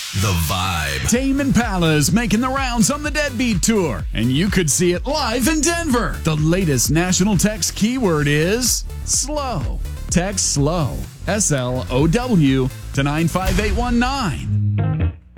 The Vibe. Tame Impala is making the rounds on the Deadbeat Tour, and you could see it live in Denver. The latest national text keyword is slow. Text SLOW, SLOW, to 95819.